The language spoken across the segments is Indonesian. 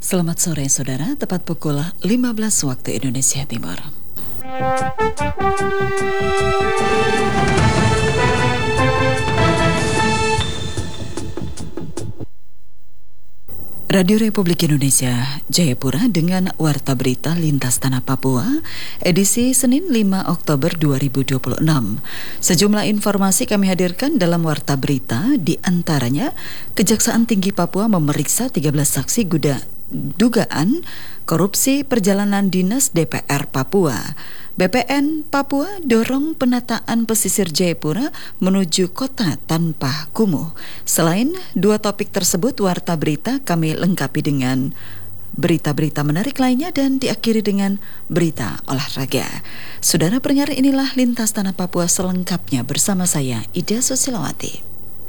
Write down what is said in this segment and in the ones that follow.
Selamat sore saudara, tepat pukul 15 waktu Indonesia Timur. Radio Republik Indonesia, Jayapura dengan Warta Berita Lintas Tanah Papua, edisi Senin 5 Oktober 2026. Sejumlah informasi kami hadirkan dalam Warta Berita, di antaranya Kejaksaan Tinggi Papua memeriksa 13 saksi dugaan korupsi perjalanan dinas DPR Papua. BPN Papua dorong penataan pesisir Jayapura menuju kota tanpa kumuh. Selain dua topik tersebut, Warta Berita kami lengkapi dengan berita-berita menarik lainnya dan diakhiri dengan berita olahraga. Saudara pendengar, inilah Lintas Tanah Papua selengkapnya bersama saya, Ida Susilawati.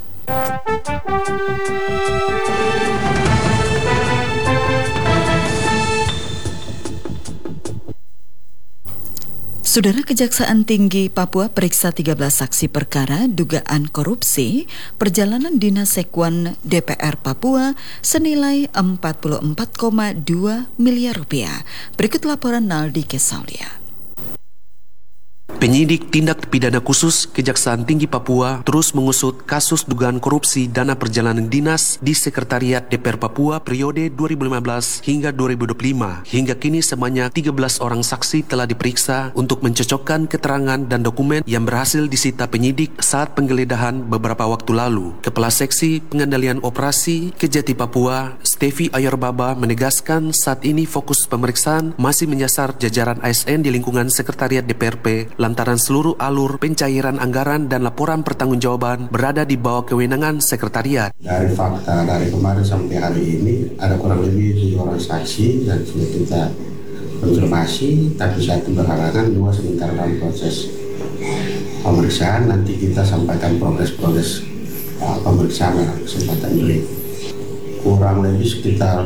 Saudara, Kejaksaan Tinggi Papua periksa 13 saksi perkara dugaan korupsi perjalanan dinas Sekwan DPR Papua senilai 44,2 miliar rupiah. Berikut laporan Naldi Kesaulia. Penyidik Tindak Pidana Khusus Kejaksaan Tinggi Papua terus mengusut kasus dugaan korupsi dana perjalanan dinas di Sekretariat DPR Papua periode 2015 hingga 2025. Hingga kini sebanyak 13 orang saksi telah diperiksa untuk mencocokkan keterangan dan dokumen yang berhasil disita penyidik saat penggeledahan beberapa waktu lalu. Kepala Seksi Pengendalian Operasi Kejati Papua, Stevi Ayorbaba, menegaskan saat ini fokus pemeriksaan masih menyasar jajaran ASN di lingkungan Sekretariat DPRP lantaran seluruh alur pencairan anggaran dan laporan pertanggungjawaban berada di bawah kewenangan sekretariat. Dari fakta dari kemarin sampai hari ini ada kurang lebih 7 orang saksi dan sudah kita konfirmasi, tapi satu berhalangan, 2 sementara dalam proses pemeriksaan. Nanti kita sampaikan progres pemeriksaan dalam kesempatan ini. Kurang lebih sekitar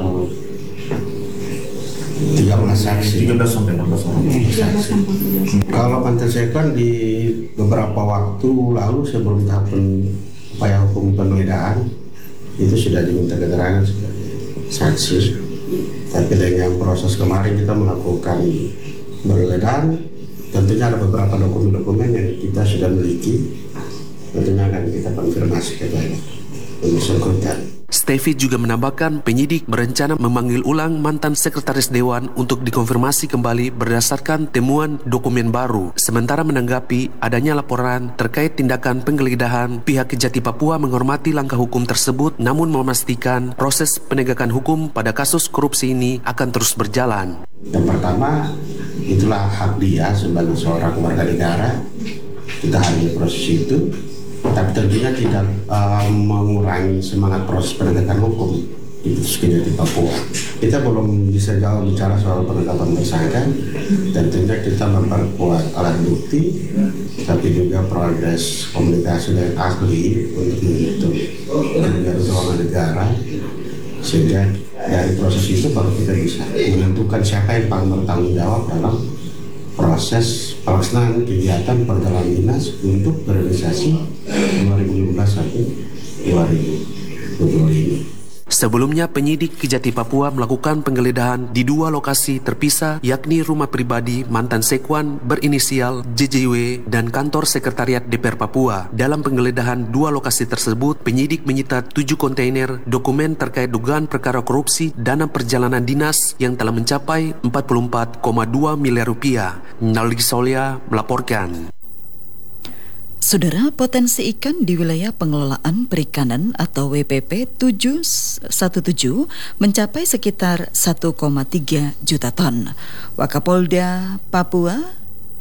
13 saksi. 13 sampai 16 orang. Kalau Pantai Sekwan di beberapa waktu lalu sebelum tahapan upaya hukum penggeledahan itu sudah diminta keterangan sebagai saksi. Tapi dengan proses kemarin kita melakukan penggeledahan, tentunya ada beberapa dokumen-dokumen yang kita sudah miliki. Tentunya akan kita konfirmasi kepada bersangkutan. Stevi juga menambahkan penyidik berencana memanggil ulang mantan sekretaris dewan untuk dikonfirmasi kembali berdasarkan temuan dokumen baru. Sementara menanggapi adanya laporan terkait tindakan penggeledahan, pihak Kejati Papua menghormati langkah hukum tersebut namun memastikan proses penegakan hukum pada kasus korupsi ini akan terus berjalan. Yang pertama, itulah hak dia sebagai seorang warga negara. Kita hargai proses itu, tapi tentunya tidak mengurangi semangat proses penegakan hukum di Kejati Papua. Kita belum bisa jauh bicara soal penetapan tersangka. Tentunya kita memperkuat alat bukti, tapi juga progres komunikasi dengan ahli untuk menuntut keuangan negara, sehingga dari proses itu baru kita bisa menentukan siapa yang paling bertanggung jawab dalam proses pelaksanaan kegiatan perjalanan dinas untuk periodisasi 2015 sampai 2025. Sebelumnya, penyidik Kejati Papua melakukan penggeledahan di 2 lokasi terpisah, yakni rumah pribadi mantan Sekwan berinisial JJW dan kantor sekretariat DPR Papua. Dalam penggeledahan 2 lokasi tersebut, penyidik menyita 7 kontainer dokumen terkait dugaan perkara korupsi dana perjalanan dinas yang telah mencapai 44,2 miliar rupiah. Naldi Solia melaporkan. Saudara, potensi ikan di wilayah pengelolaan perikanan atau WPP 717 mencapai sekitar 1,3 juta ton. Wakapolda Papua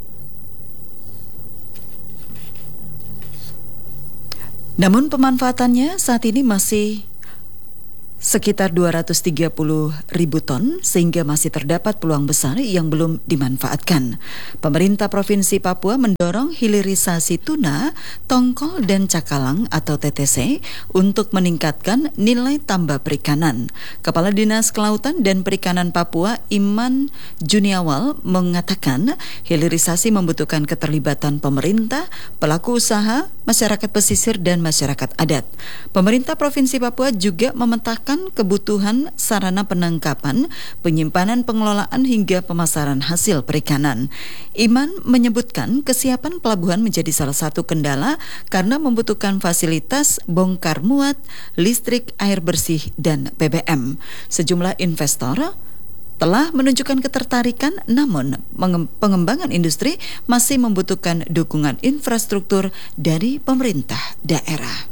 namun pemanfaatannya saat ini masih sekitar 230 ribu ton sehingga masih terdapat peluang besar yang belum dimanfaatkan. Pemerintah Provinsi Papua mendorong hilirisasi tuna, tongkol, dan cakalang atau TTC untuk meningkatkan nilai tambah perikanan. Kepala Dinas Kelautan dan Perikanan Papua Iman Juniawal mengatakan hilirisasi membutuhkan keterlibatan pemerintah, pelaku usaha, masyarakat pesisir, dan masyarakat adat. Pemerintah Provinsi Papua juga memetakan memetakan kebutuhan sarana penangkapan, penyimpanan, pengelolaan hingga pemasaran hasil perikanan. Iman menyebutkan kesiapan pelabuhan menjadi salah satu kendala karena membutuhkan fasilitas bongkar muat, listrik, air bersih, dan BBM. Sejumlah investor telah menunjukkan ketertarikan, namun pengembangan industri masih membutuhkan dukungan infrastruktur dari pemerintah daerah.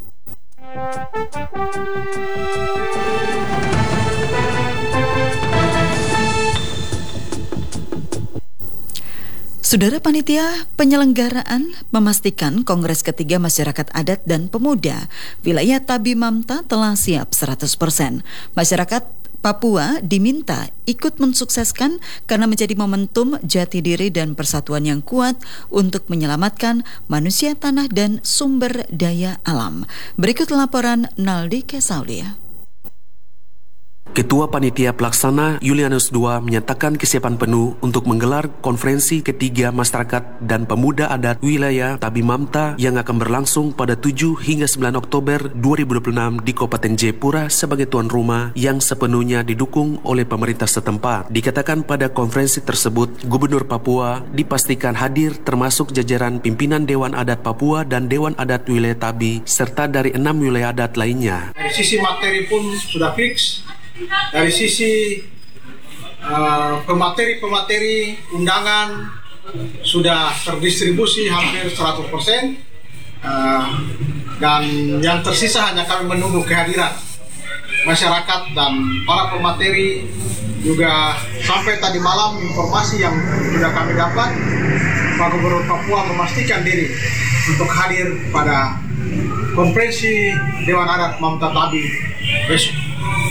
Saudara panitia penyelenggaraan memastikan Kongres Ketiga Masyarakat Adat dan Pemuda wilayah Tabi Mamta telah siap 100%. Masyarakat Papua diminta ikut mensukseskan karena menjadi momentum jati diri dan persatuan yang kuat untuk menyelamatkan manusia, tanah, dan sumber daya alam. Berikut laporan Naldi Kesaulia. Ketua Panitia Pelaksana Julianus II menyatakan kesiapan penuh untuk menggelar konferensi ketiga masyarakat dan pemuda adat wilayah Tabi Mamta yang akan berlangsung pada 7 hingga 9 Oktober 2026 di Kabupaten Jayapura sebagai tuan rumah yang sepenuhnya didukung oleh pemerintah setempat. Dikatakan pada konferensi tersebut, Gubernur Papua dipastikan hadir termasuk jajaran pimpinan Dewan Adat Papua dan Dewan Adat Wilayah Tabi serta dari 6 wilayah adat lainnya. Dari sisi materi pun sudah fix. Dari sisi pemateri undangan sudah terdistribusi hampir 100%, dan yang tersisa hanya kami menunggu kehadiran masyarakat dan para pemateri. Juga sampai tadi malam informasi yang sudah kami dapat, Pak Gubernur Papua memastikan diri untuk hadir pada konferensi Dewan Adat Mamta Tabi besok.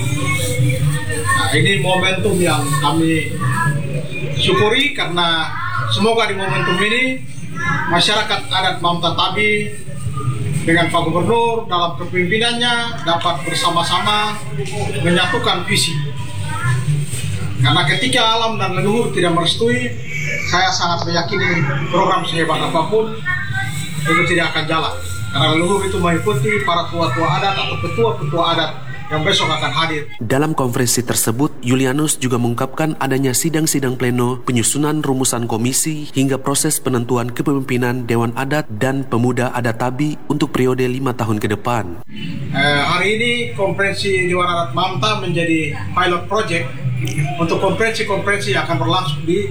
Nah, ini momentum yang kami syukuri karena semoga di momentum ini masyarakat adat Mamta Tabi dengan Pak Gubernur dalam kepemimpinannya dapat bersama-sama menyatukan visi. Karena ketika alam dan leluhur tidak merestui, saya sangat meyakini program sehebat apapun itu tidak akan jalan. Karena leluhur itu mengikuti para tua-tua adat atau ketua-ketua adat yang besok akan hadir. Dalam konferensi tersebut, Julianus juga mengungkapkan adanya sidang-sidang pleno, penyusunan rumusan komisi, hingga proses penentuan kepemimpinan Dewan Adat dan Pemuda Adat Tabi untuk periode 5 tahun ke depan. Hari ini konferensi Dewan Adat Mamta menjadi pilot project untuk konferensi-konferensi yang akan berlangsung di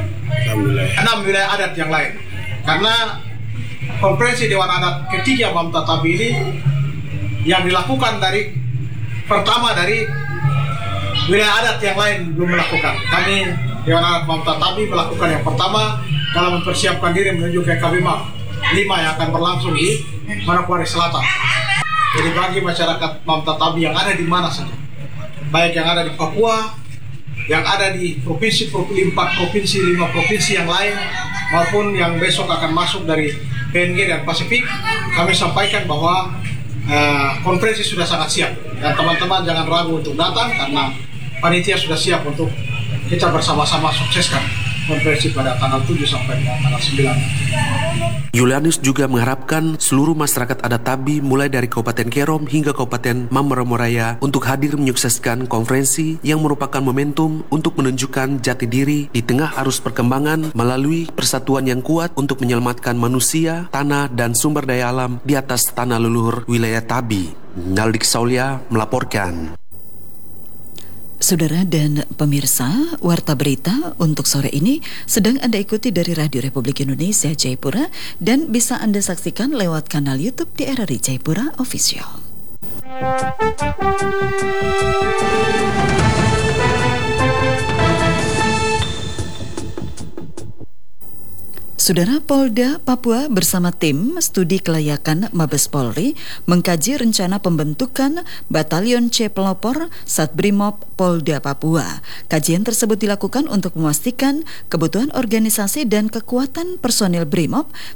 6 wilayah adat yang lain. Karena konferensi Dewan Adat ketiga Mamta Tabi ini yang dilakukan pertama dari wilayah adat yang lain belum melakukan. Kami Dewan Adat Mamta Tabi melakukan yang pertama dalam mempersiapkan diri menuju ke KBMA 5 yang akan berlangsung di Manokwari Selatan. Jadi bagi masyarakat Mamta Tabi yang ada di mana saja, baik yang ada di Papua, yang ada di provinsi 4 provinsi, 5 provinsi yang lain, maupun yang besok akan masuk dari PNG dan Pasifik, kami sampaikan bahwa konferensi sudah sangat siap dan teman-teman jangan ragu untuk datang karena panitia sudah siap untuk kita bersama-sama sukseskan konferensi pada tanggal 7 sampai tanggal 9. Julianus juga mengharapkan seluruh masyarakat adat Tabi mulai dari Kabupaten Kerom hingga Kabupaten Mamoromoraya untuk hadir menyukseskan konferensi yang merupakan momentum untuk menunjukkan jati diri di tengah arus perkembangan melalui persatuan yang kuat untuk menyelamatkan manusia, tanah, dan sumber daya alam di atas tanah leluhur wilayah Tabi. Naldi Kesaulia melaporkan. Saudara dan pemirsa, Warta Berita untuk sore ini sedang Anda ikuti dari Radio Republik Indonesia Jayapura dan bisa Anda saksikan lewat kanal YouTube di RRI Jayapura Official. Saudara, Polda Papua bersama tim studi kelayakan Mabes Polri mengkaji rencana pembentukan Batalion C Pelopor Satbrimob Polda Papua. Kajian tersebut dilakukan untuk memastikan kebutuhan organisasi dan kekuatan personil Brimob